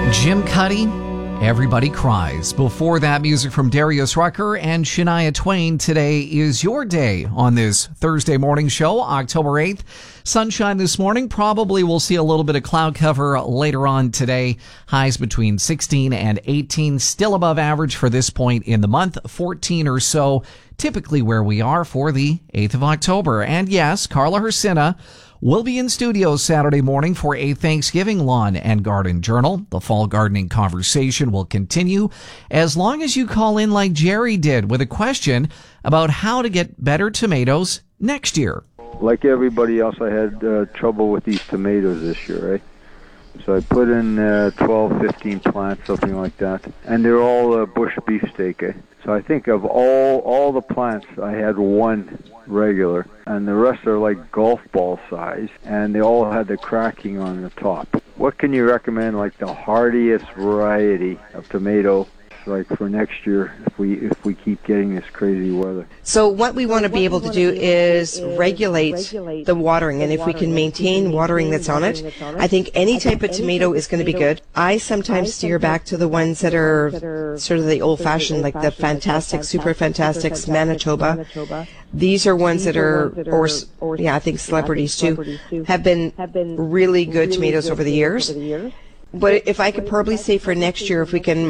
Jim Cuddy, Everybody Cries. Before that, music from Darius Rucker and Shania Twain. Today is your day on this Thursday morning show, October 8th. Sunshine this morning. Probably we'll see a little bit of cloud cover later on today. Highs between 16 and 18. Still above average for this point in the month. 14 or so, typically where we are for the 8th of October. And yes, Carla Hersina will be in studio Saturday morning for a Thanksgiving lawn and garden journal. The fall gardening conversation will continue as long as you call in like Jerry did with a question about how to get better tomatoes next year. Like everybody else, I had trouble with these tomatoes this year, right? So I put in 12, 15 plants, something like that. And they're all bush beefsteak, eh? So I think of all the plants, I had one regular, and the rest are like golf ball size, and they all had the cracking on the top. What can you recommend, like the hardiest variety of tomato, like for next year, if we keep getting this crazy weather? So what we want to be able to do is regulate the watering, and if we can maintain watering that's on it, I think any type of tomato is going to be good. I sometimes steer back to the ones that are sort of the old-fashioned, like the Fantastic, Super Fantastics, Manitoba. These are ones that are, I think Celebrities too, have been really good tomatoes over the years. But if I could probably say for next year, if we can